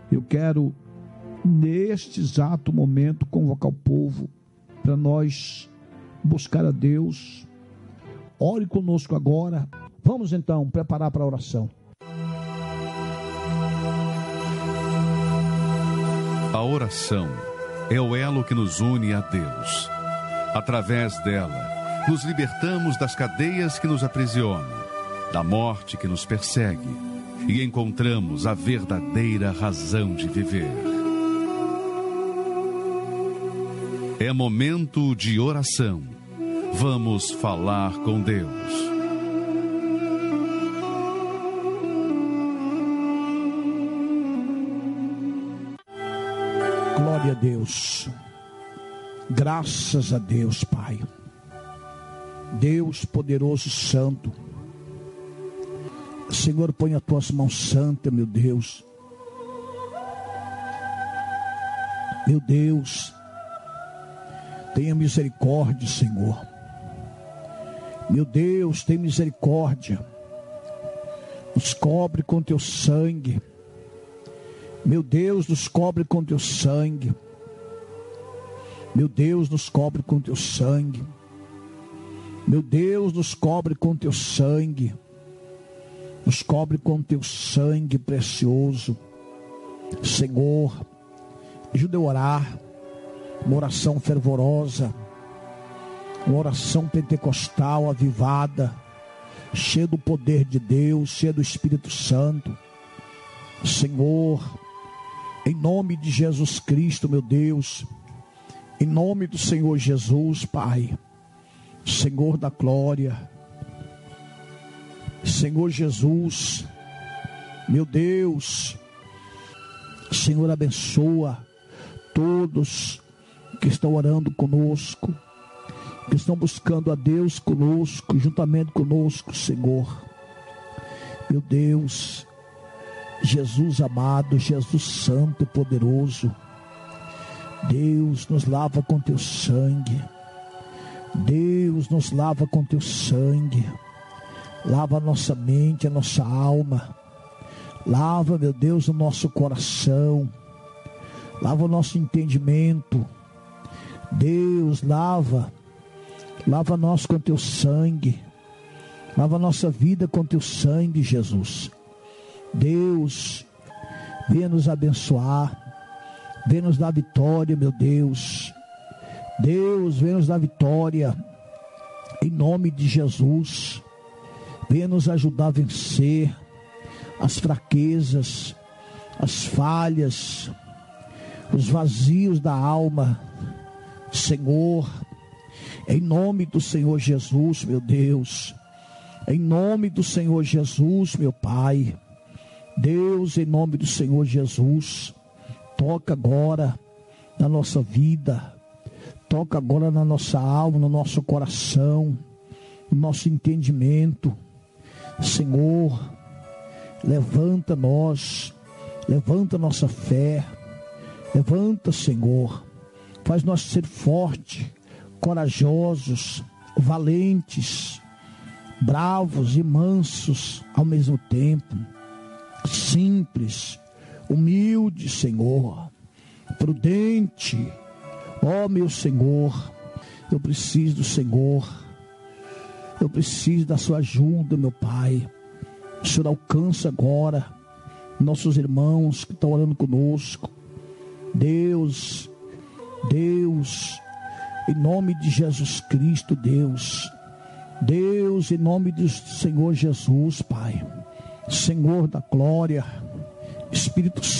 Eu quero, neste exato momento, convocar o povo para nós buscar a Deus. Ore conosco agora. Vamos então preparar para a oração. A oração é o elo que nos une a Deus. Através dela, nos libertamos das cadeias que nos aprisionam, da morte que nos persegue, e encontramos a verdadeira razão de viver. É momento de oração. Vamos falar com Deus. Glória a Deus. Graças a Deus, Pai. Deus poderoso, santo. Senhor, põe as tuas mãos santas, meu Deus. Meu Deus, tenha misericórdia, Senhor. Meu Deus, tem misericórdia. Nos cobre com teu sangue. Meu Deus, nos cobre com teu sangue. Meu Deus, nos cobre com teu sangue. Meu Deus, nos cobre com teu sangue. Nos cobre com teu sangue precioso. Senhor, ajuda eu a orar. Uma oração fervorosa. Uma oração pentecostal avivada. Cheia do poder de Deus, cheia do Espírito Santo. Senhor, em nome de Jesus Cristo, meu Deus. Em nome do Senhor Jesus, Pai. Senhor da glória. Senhor Jesus, meu Deus. Senhor, abençoa todos que estão orando conosco, que estão buscando a Deus conosco, juntamente conosco, Senhor. Meu Deus, Jesus amado, Jesus santo e poderoso. Deus, nos lava com teu sangue. Deus, nos lava com teu sangue. Lava a nossa mente, a nossa alma. Lava, meu Deus, o nosso coração. Lava o nosso entendimento. Deus, lava nós com teu sangue. Lava a nossa vida com teu sangue, Jesus. Deus, venha nos abençoar. Venha nos dar vitória, meu Deus. Deus, venha nos dar vitória. Em nome de Jesus. Venha nos ajudar a vencer as fraquezas, as falhas, os vazios da alma. Senhor, em nome do Senhor Jesus, meu Deus. Em nome do Senhor Jesus, meu Pai. Deus, em nome do Senhor Jesus. Toca agora na nossa vida. Toca agora na nossa alma, no nosso coração, no nosso entendimento. Senhor, levanta nós, levanta nossa fé, levanta, Senhor, faz nós ser fortes, corajosos, valentes, bravos e mansos ao mesmo tempo, simples, humilde, Senhor, prudente. Ó meu Senhor, eu preciso do Senhor. Eu preciso da sua ajuda, meu Pai. O Senhor alcança agora nossos irmãos que estão orando conosco. Deus, em nome de Jesus Cristo, Deus, em nome do Senhor Jesus, Pai. Senhor da glória, Espírito Santo.